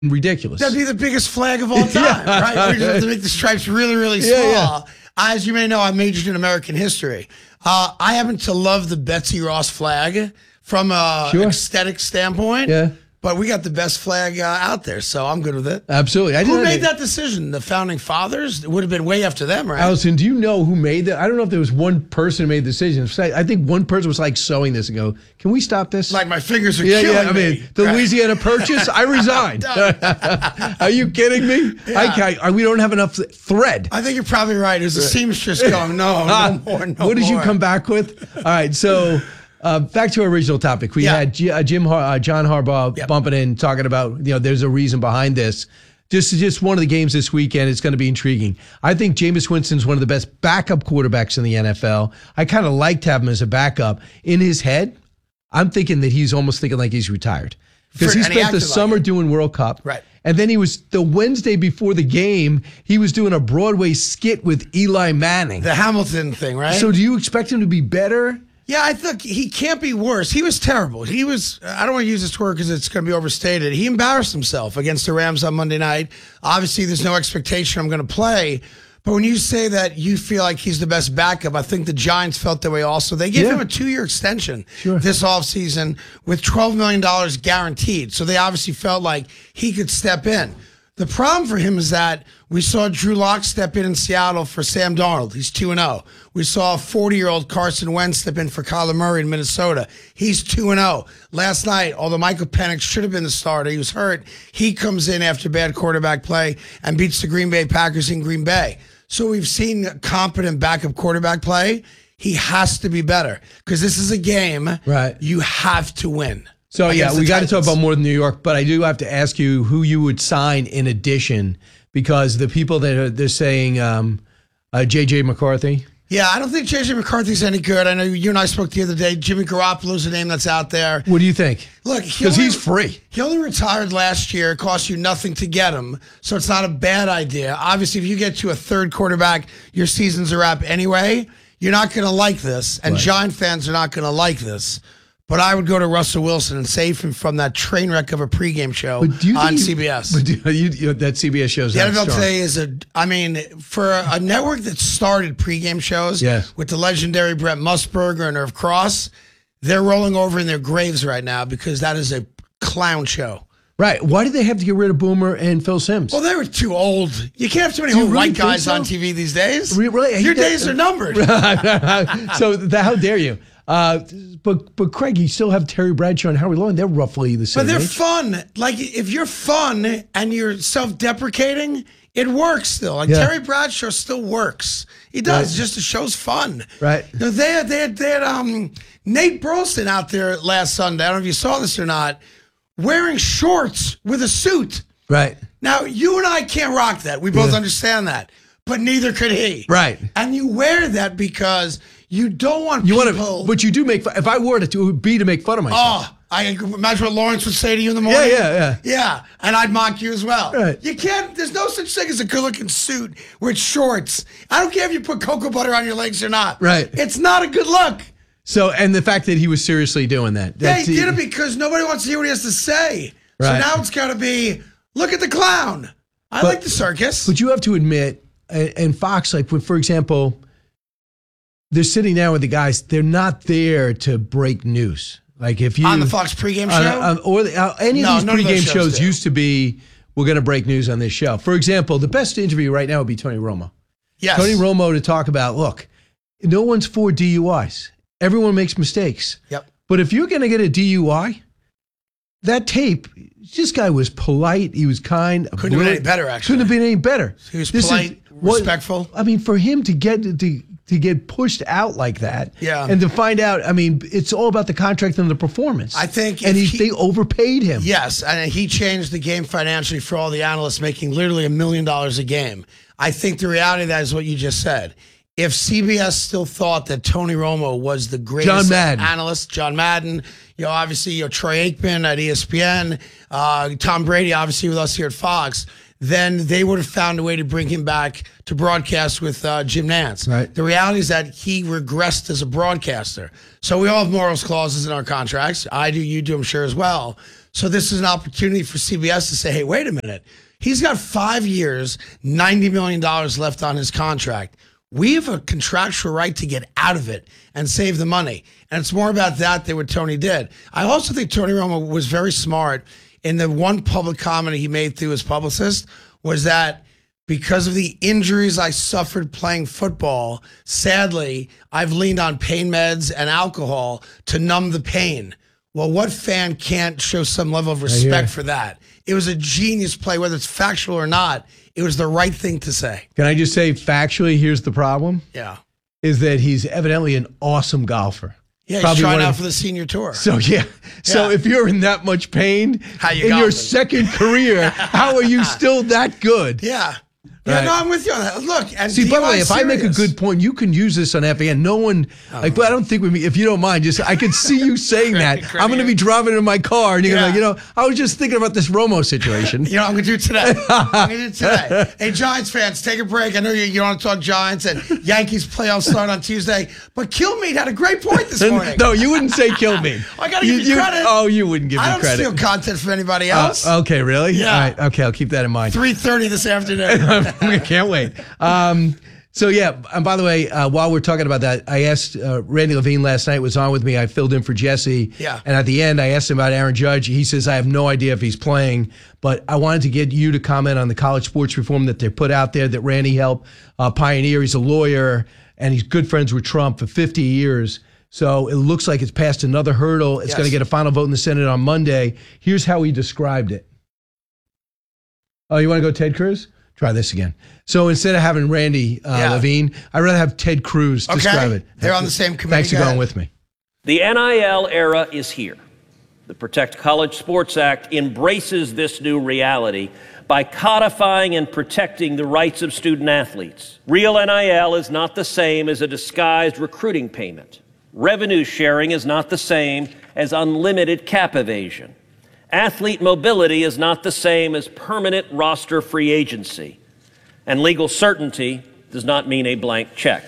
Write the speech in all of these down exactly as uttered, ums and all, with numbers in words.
ridiculous. That'd be the biggest flag of all time, Yeah. right? We just have to make the stripes really, really small. Yeah, yeah. As you may know, I majored in American history. Uh, I happen to love the Betsy Ross flag from a Sure. aesthetic standpoint. Yeah. But we got the best flag uh, out there, so I'm good with it. Absolutely. I Who didn't- made that decision? The founding fathers? It would have been way after them, right? Allison, do you know who made that? I don't know if there was one person who made the decision. I think one person was like sewing this and go, can we stop this? Like my fingers are yeah, killing yeah. I mean, me. the Right. Louisiana Purchase, I resigned. Are you kidding me? Yeah. I can't, we don't have enough thread. I think you're probably right. There's a seamstress going, no, no more, no What did you more. come back with? All right, so uh, back to our original topic. We Yeah. had G- uh, Jim, Har- uh, John Harbaugh Yep. bumping in, talking about, you know, there's a reason behind this. Just, just one of the games this weekend. It's going to be intriguing. I think Jameis Winston's one of the best backup quarterbacks in the N F L. I kind of like to have him as a backup. In his head, I'm thinking that he's almost thinking like he's retired. Because For- he and he spent the acted like summer it. doing World Cup. Right. And then he was, the Wednesday before the game, he was doing a Broadway skit with Eli Manning. The Hamilton thing, right? So do you expect him to be better? Yeah, I think he can't be worse. He was terrible. He was, I don't want to use this word because it's going to be overstated. He embarrassed himself against the Rams on Monday night. Obviously, there's no expectation I'm going to play. But when you say that you feel like he's the best backup, I think the Giants felt that way also. They gave Yeah. him a two-year extension Sure. this offseason with twelve million dollars guaranteed. So they obviously felt like he could step in. The problem for him is that we saw Drew Lock step in in Seattle for Sam Darnold. He's two and oh. We saw forty-year-old Carson Wentz step in for Kyler Murray in Minnesota. He's two and oh. Last night, although Michael Penix should have been the starter, he was hurt. He comes in after bad quarterback play and beats the Green Bay Packers in Green Bay. So we've seen competent backup quarterback play. He has to be better because this is a game Right. you have to win. So yeah, against the we got to talk Titans. about more than New York, but I do have to ask you who you would sign in addition, because the people that are they're saying um, uh, J J McCarthy. Yeah, I don't think J J McCarthy's any good. I know you and I spoke the other day. Jimmy Garoppolo's a name that's out there. What do you think? Look, he Because only- he's free. He only retired last year. It cost you nothing to get him, so it's not a bad idea. Obviously, if you get to a third quarterback, your season's a wrap anyway. You're not going to like this, and Right. Giant fans are not going to like this. But I would go to Russell Wilson and save him from that train wreck of a pregame show But do you on think you- C B S. But do you, you, that C B S show's The not N F L strong. Today is a, I mean, for a, a network that started pregame shows Yeah. with the legendary Brett Musburger and Irv Cross, they're rolling over in their graves right now because that is a clown show. Right. Why did they have to get rid of Boomer and Phil Simms? Well, they were too old. You can't have too many Do you old really white think guys so? on T V these days. Re- really? Your He- days are numbered. So the, how dare you? Uh, but but Craig, you still have Terry Bradshaw and Howie Long. They're roughly the same But they're age. fun. Like, if you're fun and you're self-deprecating, it works still. Like, Yeah. Terry Bradshaw still works. He does. Right. Just the show's fun. Right. You know, they had, they had, they had um, Nate Burleson out there last Sunday. I don't know if you saw this or not, wearing shorts with a suit. Right. Now, you and I can't rock that. We both Yeah. understand that. But neither could he. Right. And you wear that because you don't want You people... want to, but you do make. fun- If I wore it, it would be to make fun of myself. Oh, I imagine what Lawrence would say to you in the morning. Yeah, yeah, yeah. Yeah, and I'd mock you as well. Right. You can't, there's no such thing as a good-looking suit with shorts. I don't care if you put cocoa butter on your legs or not. Right. It's not a good look. So, and the fact that he was seriously doing that. Yeah, that's- he did it because nobody wants to hear what he has to say. So Right. now it's got to be, look at the clown. I But- like the circus. But you have to admit, and, and Fox, like, for example, they're sitting down with the guys. They're not there to break news. Like if you on the Fox pregame on- show? on- or the, uh, any No, of none of these those pregame shows shows do. used to be, we're going to break news on this show. For example, the best interview right now would be Tony Romo. Yes. Tony Romo to talk about, look, no one's for D U Is. Everyone makes mistakes. Yep. But if you're going to get a D U I, that tape, this guy was polite. He was kind. Couldn't have been brilliant. any better, actually. Couldn't have been any better. He was This is polite, what- respectful. I mean, for him to get to to get pushed out like that, Yeah. and to find out, I mean, it's all about the contract and the performance. I think and if he, he- they overpaid him. Yes, and he changed the game financially for all the analysts making literally a million dollars a game. I think the reality of that is what you just said. If C B S still thought that Tony Romo was the greatest John Madden. analyst, John Madden, you know, obviously, you know, Troy Aikman at E S P N, uh, Tom Brady, obviously with us here at Fox, then they would have found a way to bring him back to broadcast with uh, Jim Nantz. Right. The reality is that he regressed as a broadcaster. So we all have morals clauses in our contracts. I do, you do, I'm sure as well. So this is an opportunity for C B S to say, hey, wait a minute. He's got five years, ninety million dollars left on his contract. We have a contractual right to get out of it and save the money. And it's more about that than what Tony did. I also think Tony Romo was very smart in the one public comment he made through his publicist was that because of the injuries I suffered playing football, sadly, I've leaned on pain meds and alcohol to numb the pain. Well, what fan can't show some level of respect for that? It was a genius play, whether it's factual or not. It was the right thing to say. Can I just say factually, here's the problem? Yeah. Is that he's evidently an awesome golfer. Yeah, he's Probably trying out of, for the senior tour. So, yeah. So Yeah. if you're in that much pain How you in your golfing? second career, how are you still that good? Yeah. Yeah, Right. no, I'm with you on that. Look, and See, by the way, D Y if I make a serious. good point, you can use this on F A N. No one, like, but I don't think with me, if you don't mind, just I could see you saying that. Craig, I'm going to be driving in my car, and you're Yeah. going to, you know, I was just thinking about this Romo situation. You know, I'm going to do it today. I'm going to do it today. Hey, Giants fans, take a break. I know you, you want to talk Giants and Yankees playoffs start on Tuesday, but Killmeat had a great point this morning. No, you wouldn't say kill me. I gotta You- give you credit. Oh, you wouldn't give I me don't credit. steal content from anybody Uh, else. okay, really? Yeah. All right. Okay, I'll keep that in mind. three thirty this afternoon. I can't wait. Um, so yeah, and by the way, uh, while we're talking about that, I asked uh, Randy Levine last night was on with me. I filled in for Jesse. Yeah. And at the end, I asked him about Aaron Judge. He says, I have no idea if he's playing, but I wanted to get you to comment on the college sports reform that they put out there that Randy helped uh, pioneer. He's a lawyer and he's good friends with Trump for fifty years. So it looks like it's passed another hurdle. It's Yes. going to get a final vote in the Senate on Monday. Here's how he described it. Oh, you want to go Ted Cruz? Try this again. So instead of having Randy uh, Yeah. Levine, I'd rather have Ted Cruz Okay. describe it. They're on the same committee. Thanks for Go going ahead. with me. The N I L era is here. The Protect College Sports Act embraces this new reality by codifying and protecting the rights of student athletes. Real N I L is not the same as a disguised recruiting payment. Revenue sharing is not the same as unlimited cap evasion. Athlete mobility is not the same as permanent roster free agency. And legal certainty does not mean a blank check.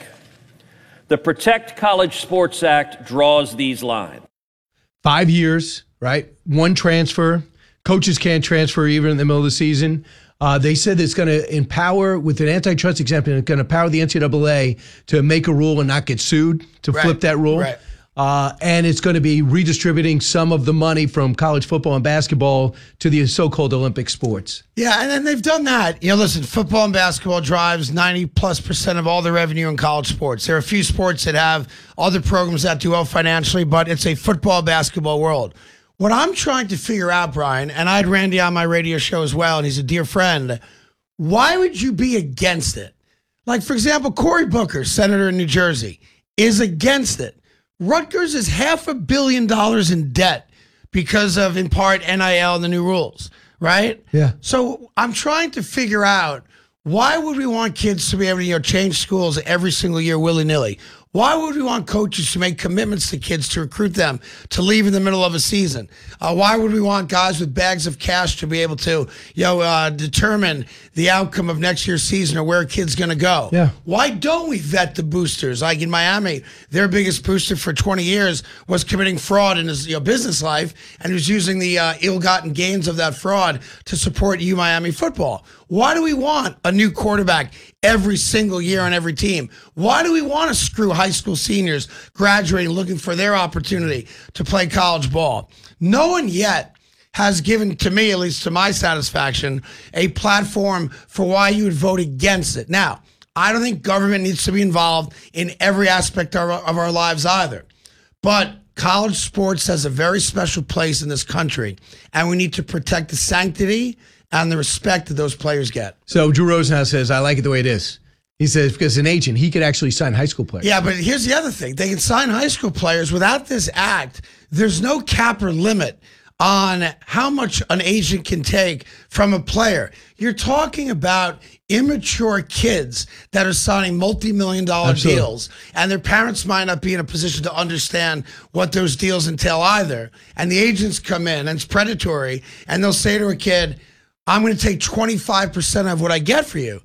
The Protect College Sports Act draws these lines. Five years, right? One transfer. Coaches can't transfer even in the middle of the season. Uh, they said it's going to empower, with an antitrust exemption, it's going to empower the N C double A to make a rule and not get sued, to Right. flip that rule. Right. Uh, and it's going to be redistributing some of the money from college football and basketball to the so-called Olympic sports. Yeah, and then they've done that. You know, listen, football and basketball drives ninety plus percent of all the revenue in college sports. There are a few sports that have other programs that do well financially, but it's a football basketball world. What I'm trying to figure out, Brian, and I had Randy on my radio show as well, and he's a dear friend, why would you be against it? Like, for example, Cory Booker, senator in New Jersey, is against it. Rutgers is half a billion dollars in debt because of, in part, N I L and the new rules, right? Yeah. So I'm trying to figure out, why would we want kids to be able to, you know, change schools every single year willy-nilly? Why would we want coaches to make commitments to kids to recruit them to leave in the middle of a season? Uh, why would we want guys with bags of cash to be able to, you know, uh, determine the outcome of next year's season or where a kid's going to go? Yeah. Why don't we vet the boosters? Like in Miami, their biggest booster for twenty years was committing fraud in his, you know, business life, and he was using the uh, ill-gotten gains of that fraud to support U Miami football. Why do we want a new quarterback every single year on every team? Why do we want to screw high school seniors graduating looking for their opportunity to play college ball? No one yet has given, to me, at least to my satisfaction, a platform for why you would vote against it. Now, I don't think government needs to be involved in every aspect of our, of our lives either. But college sports has a very special place in this country, and we need to protect the sanctity and the respect that those players get. So Drew Rosenhaus says, I like it the way it is. He says, because an agent, he could actually sign high school players. Yeah, but here's the other thing. They can sign high school players. Without this act, there's no cap or limit on how much an agent can take from a player. You're talking about immature kids that are signing multi-million dollar Absolutely. deals, and their parents might not be in a position to understand what those deals entail either. And the agents come in, and it's predatory, and they'll say to a kid, I'm going to take twenty-five percent of what I get for you.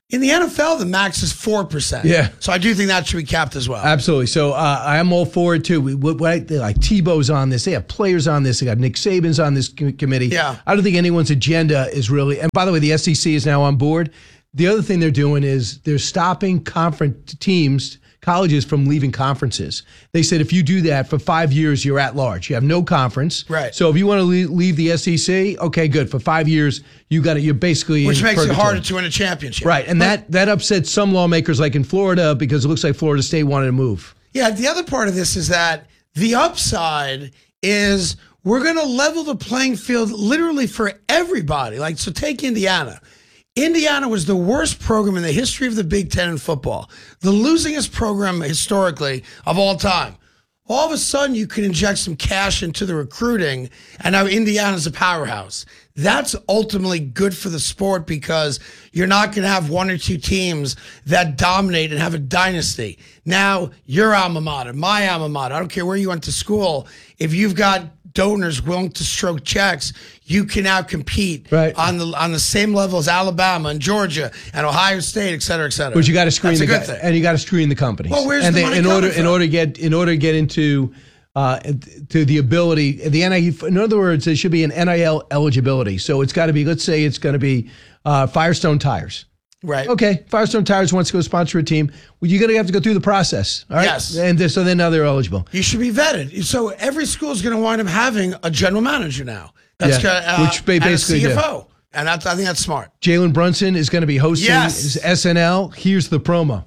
In the N F L, the max is four percent. Yeah. So I do think that should be capped as well. Absolutely. So uh, I'm all for it too. We, what, what, like Tebow's on this. They have players on this. They got Nick Saban's on this com- committee. Yeah. I don't think anyone's agenda is really. And by the way, the S E C is now on board. The other thing they're doing is they're stopping conference teams, colleges from leaving conferences. They said if you do that for five years, you're at large. You have no conference. Right. So if you want to leave, leave the S E C, okay, good. For five years, you got it. You're basically Which in makes it purgatory. harder to win a championship. Right, and that that upset some lawmakers, like in Florida, because it looks like Florida State wanted to move. Yeah, the other part of this is that the upside is we're going to level the playing field literally for everybody. Like, so take Indiana. Indiana was the worst program in the history of the Big Ten in football, the losingest program historically of all time. All of a sudden, you can inject some cash into the recruiting, and now Indiana's a powerhouse. That's ultimately good for the sport because you're not going to have one or two teams that dominate and have a dynasty. Now, your alma mater, my alma mater, I don't care where you went to school, if you've got donors willing to stroke checks, you can now compete right. on the on the same level as Alabama and Georgia and Ohio State, et cetera, et cetera. But you got to screen That's the a good guy, thing. and you got to screen the companies. Well, where's and the they, money in coming order from? in order to get in order to get into uh, to the ability the N I L. In other words, there should be an N I L eligibility. So it's got to be. Let's say it's going to be uh, Firestone Tires. Right. Okay, Firestone Tires wants to go sponsor a team. Well, you're going to have to go through the process. All right. Yes. And th- so then now they're eligible. You should be vetted. So every school is going to wind up having a general manager now. That's Yeah, gonna, uh, which they and a basically C F do. O. And that's, I think that's smart. Jalen Brunson is going to be hosting Yes. S N L. Here's the promo.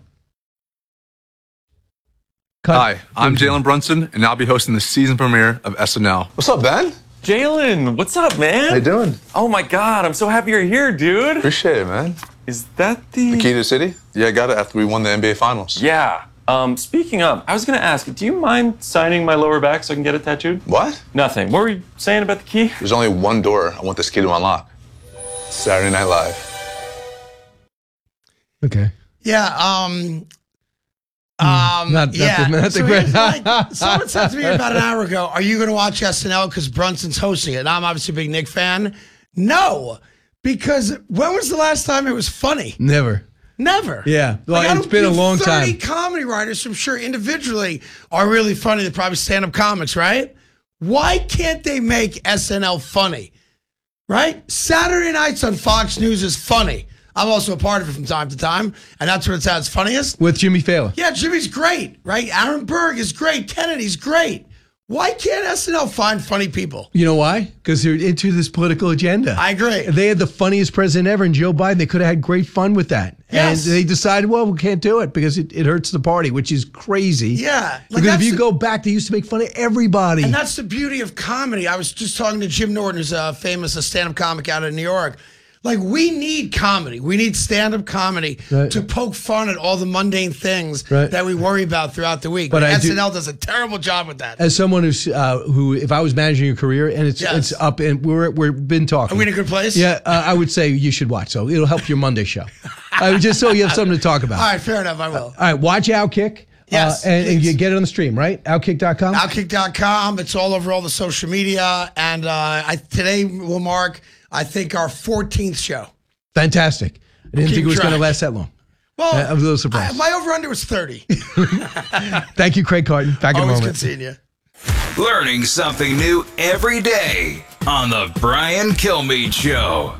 Cut. Hi, I'm Jalen Brunson, and I'll be hosting the season premiere of S N L. What's up, Ben? Jalen, what's up, man? How you doing? Oh my God, I'm so happy you're here, dude. Appreciate it, man. Is that the... The key to the city? Yeah, I got it after we won the N B A Finals. Yeah. Um, speaking of, I was gonna ask, do you mind signing my lower back so I can get it tattooed? What? Nothing. What were you saying about the key? There's only one door I want this key to unlock. Saturday Night Live. Okay. Yeah. Um, um, not- not yeah. the- not the so great- here's like, someone said to me about an hour ago, are you going to watch S N L because Brunson's hosting it? And I'm obviously a big Nick fan. No, because when was the last time it was funny? Never. Never. Yeah. Well, Like, I it's don't- been a you have long thirty time. comedy writers, I'm sure individually are really funny. They're probably stand-up comics, right? Why can't they make S N L funny? Right? Saturday nights on Fox News is funny. I'm also a part of it from time to time, and that's when it's at its funniest. With Jimmy Fallon. Yeah, Jimmy's great, right? Aaron Berg is great. Kennedy's great. Why can't S N L find funny people? You know why? Because they're into this political agenda. I agree. They had the funniest president ever, and Joe Biden. They could have had great fun with that. Yes. And they decided, well, we can't do it because it, it hurts the party, which is crazy. Yeah. Like, Because if that's you the- go back, they used to make fun of everybody. And that's the beauty of comedy. I was just talking to Jim Norton, who's a famous stand-up comic out of New York. Like, we need comedy. We need stand-up comedy Right. to poke fun at all the mundane things Right. that we worry about throughout the week. But But I do- S N L does a terrible job with that. As someone who's uh, who, if I was managing your career and it's Yes. it's up and we're we've been talking. Are we in a good place? Yeah, uh, I would say you should watch. So it'll help your Monday show. I would just so you have something to talk about. All right, fair enough. I will. All right, watch Outkick. Yes, uh, and, and please. you get it on the stream, right? Outkick dot com. Outkick dot com. It's all over all the social media. And uh, I, today will mark, I think, our fourteenth show. Fantastic. I didn't Keep think it was going to track. last that long. Well, I was a little surprised. I, my over-under was thirty. Thank you, Craig Carton. Back in a Always moment. good seeing you. Learning something new every day on the Brian Kilmeade Show.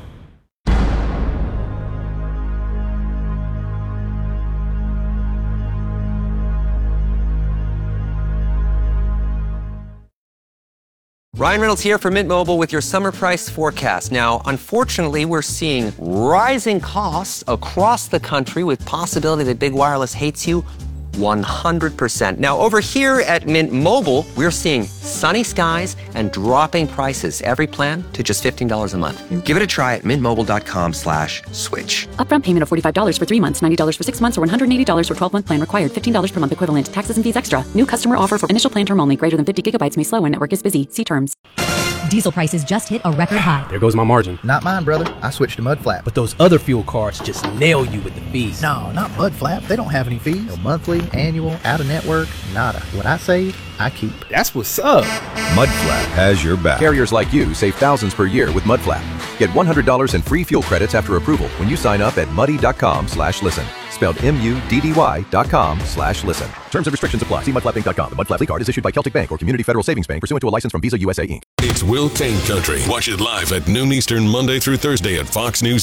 Ryan Reynolds here for Mint Mobile with your summer price forecast. Now, unfortunately, we're seeing rising costs across the country with possibility that big wireless hates you one hundred percent. Now, over here at Mint Mobile, we're seeing sunny skies and dropping prices. Every plan to just fifteen dollars a month. Give it a try at mintmobile.com slash switch. Upfront payment of forty-five dollars for three months, ninety dollars for six months, or one hundred eighty dollars for twelve-month plan required. fifteen dollars per month equivalent. Taxes and fees extra. New customer offer for initial plan term only. Greater than fifty gigabytes may slow when network is busy. See terms. Diesel prices just hit a record high. There goes my margin. Not mine, brother. I switched to Mudflap. But those other fuel cards just nail you with the fees. No, not Mudflap. They don't have any fees. No monthly, annual, out-of-network, nada. What I save, I keep. That's what's up. Mudflap has your back. Carriers like you save thousands per year with Mudflap. Get one hundred dollars in free fuel credits after approval when you sign up at muddy.com slash listen. Spelled M U D D Y dot com slash listen. Terms and restrictions apply. See mud flap inc dot com. The Mud Flap Lee card is issued by Celtic Bank or Community Federal Savings Bank pursuant to a license from Visa U S A Incorporated. It's Will Kane Country. Watch it live at noon Eastern Monday through Thursday at Fox News.